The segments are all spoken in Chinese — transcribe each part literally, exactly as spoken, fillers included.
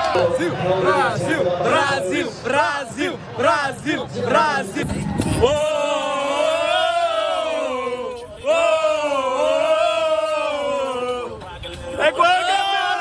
Brasil, Brasil, Brasil, Brasil, Brasil. Oh, oh, oh. Equador,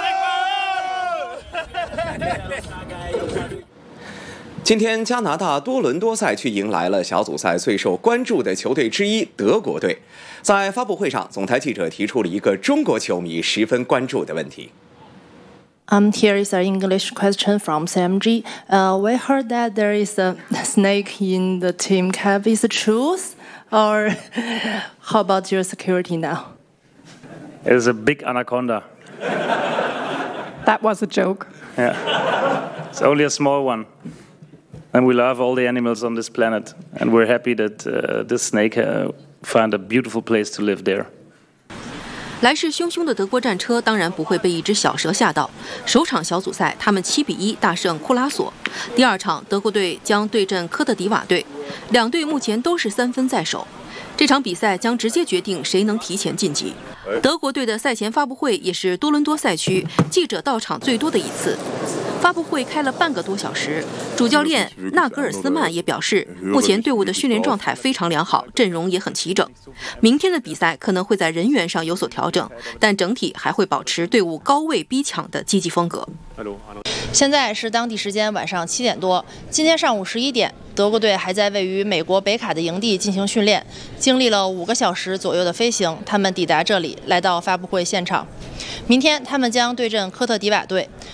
Equador. 今天，加拿大多伦多赛区迎来了小组赛最受关注的球队之一德国队。在发布会上，总台记者提出了一个中国球迷十分关注的问题。 Um, here is an English question from C M G. Uh, we heard that there is a snake in the team cap. Is it true? Or how about your security now? It is a big anaconda. That was a joke. Yeah. It's only a small one. And we love all the animals on this planet. And we're happy that uh, this snake uh, found a beautiful place to live there. 来势汹汹的德国战车当然不会被一只小蛇吓到。首场小组赛，他们七比一大胜库拉索。第二场，德国队将对阵科特迪瓦队，两队目前都是三分在手。这场比赛将直接决定谁能提前晋级。德国队的赛前发布会也是多伦多赛区记者到场最多的一次。 发布会开了半个多小时，主教练纳格尔斯曼也表示，目前队伍的训练状态非常良好，阵容也很齐整。明天的比赛可能会在人员上有所调整，但整体还会保持队伍高位逼抢的积极风格。 现在是当地时间晚上七点多，今天上午十一点，德国队还在位于美国北卡的营地进行训练，经历了五个小时左右的飞行，他们抵达这里，来到发布会现场。明天他们将对阵科特迪瓦队，